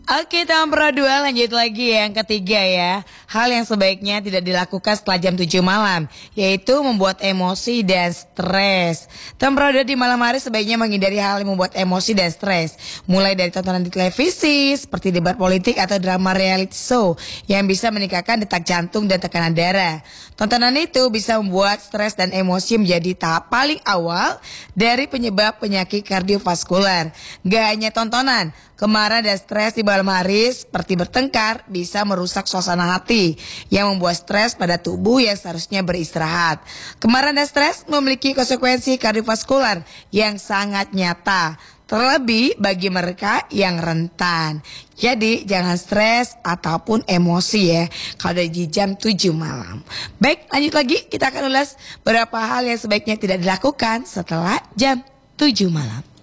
Oke, Tampro 2 lanjut lagi yang ketiga ya. Hal yang sebaiknya tidak dilakukan setelah jam 7 malam, yaitu membuat emosi dan stres. Tampro 2 di malam hari sebaiknya menghindari hal yang membuat emosi dan stres. Mulai dari tontonan di televisi, seperti debat politik atau drama reality show yang bisa meningkatkan detak jantung dan tekanan darah. Tontonan itu bisa membuat stres dan emosi menjadi tahap paling awal dari penyebab penyakit kardiovaskular. Gak hanya tontonan, kemarahan dan stres di malam hari seperti bertengkar bisa merusak suasana hati yang membuat stres pada tubuh yang seharusnya beristirahat. Kemarahan dan stres memiliki konsekuensi kardiovaskular yang sangat nyata, terlebih bagi mereka yang rentan. Jadi jangan stres ataupun emosi ya kalau di jam 7 malam. Baik, lanjut lagi, kita akan ulas beberapa hal yang sebaiknya tidak dilakukan setelah jam 7 malam.